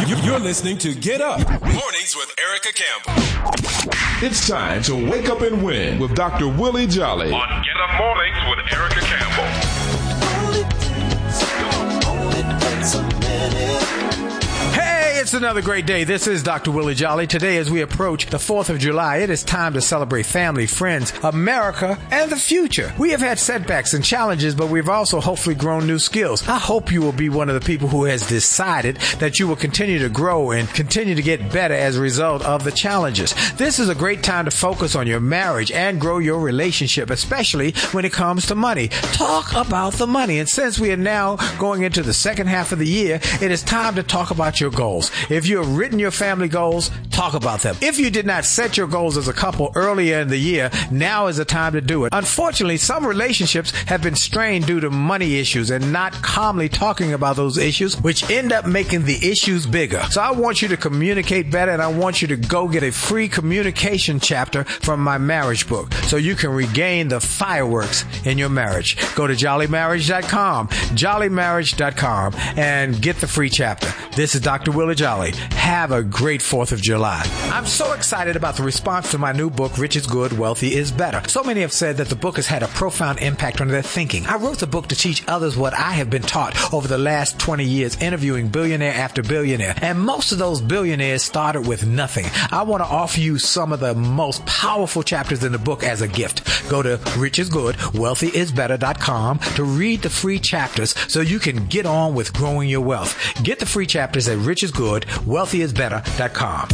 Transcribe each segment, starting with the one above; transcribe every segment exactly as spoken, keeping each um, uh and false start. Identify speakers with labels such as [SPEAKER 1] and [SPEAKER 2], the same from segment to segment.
[SPEAKER 1] You're listening to Get Up Mornings with Erica Campbell.
[SPEAKER 2] It's time to wake up and win with Doctor Willie Jolly
[SPEAKER 3] on Get Up Mornings with Erica Campbell.
[SPEAKER 4] Hey, it's another great day. This is Doctor Willie Jolly. Today, as we approach the fourth of July, it is time to celebrate family, friends, America, and the future. We have had setbacks and challenges, but we've also hopefully grown new skills. I hope you will be one of the people who has decided that you will continue to grow and continue to get better as a result of the challenges. This is a great time to focus on your marriage and grow your relationship, especially when it comes to money. Talk about the money. And since we are now going into the second half of the year, it is time to talk about your goals. If you have written your family goals, talk about them. If you did not set your goals as a couple earlier in the year, now is the time to do it. Unfortunately, some relationships have been strained due to money issues and not calmly talking about those issues, which end up making the issues bigger. So I want you to communicate better, and I want you to go get a free communication chapter from my marriage book so you can regain the fireworks in your marriage. Go to jolly marriage dot com, jolly marriage dot com, and get the free chapter. This is Doctor Willie Jolly. Have a great fourth of July. I'm so excited about the response to my new book, Rich is Good, Wealthy is Better. So many have said that the book has had a profound impact on their thinking. I wrote the book to teach others what I have been taught over the last twenty years, interviewing billionaire after billionaire. And most of those billionaires started with nothing. I want to offer you some of the most powerful chapters in the book as a gift. Go to rich is good, wealthy is better dot com to read the free chapters so you can get on with growing your wealth. Get the free chapters at rich is good, wealthy is better dot com.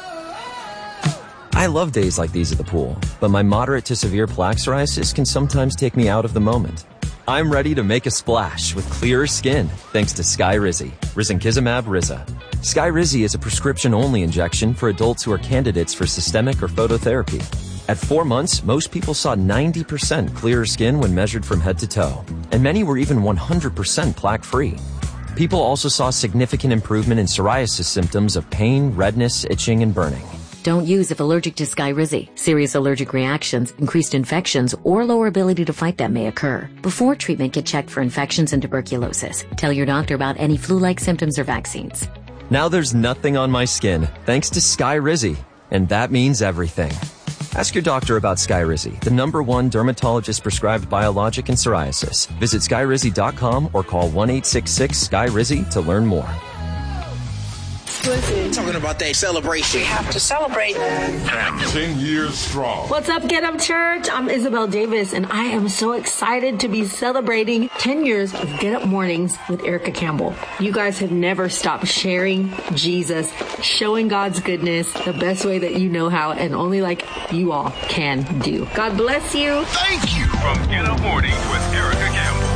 [SPEAKER 5] I love days like these at the pool, but my moderate to severe plaque psoriasis can sometimes take me out of the moment. I'm ready to make a splash with clearer skin thanks to Skyrizi, risankizumab Riza. Skyrizi is a prescription-only injection for adults who are candidates for systemic or phototherapy. At four months, most people saw ninety percent clearer skin when measured from head to toe, and many were even one hundred percent plaque-free. People also saw significant improvement in psoriasis symptoms of pain, redness, itching, and burning.
[SPEAKER 6] Don't use if allergic to Skyrizi. Serious allergic reactions, increased infections, or lower ability to fight them may occur. Before treatment, get checked for infections and tuberculosis. Tell your doctor about any flu-like symptoms or vaccines.
[SPEAKER 5] Now there's nothing on my skin thanks to Skyrizi, and that means everything. Ask your doctor about Skyrizi, the number one dermatologist-prescribed biologic in psoriasis. Visit skyrizi dot com or call one eight six six sky rizi to learn more.
[SPEAKER 7] Listen. Talking about that celebration. We have to celebrate.
[SPEAKER 2] ten years strong.
[SPEAKER 8] What's up, Get Up Church? I'm Isabel Davis, and I am so excited to be celebrating ten years of Get Up Mornings with Erica Campbell. You guys have never stopped sharing Jesus, showing God's goodness the best way that you know how, and only like you all can do. God bless you.
[SPEAKER 3] Thank you from Get Up Mornings with Erica Campbell.